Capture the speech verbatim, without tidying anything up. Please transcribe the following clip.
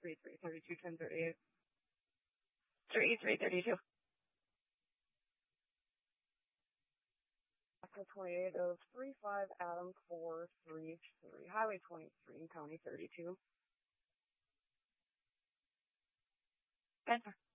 three three, thirty-two, ten, thirty-eight. three three, thirty-two. Echo twenty-eight of three five, Adam four three three, Highway twenty-three, County thirty-two. Answer.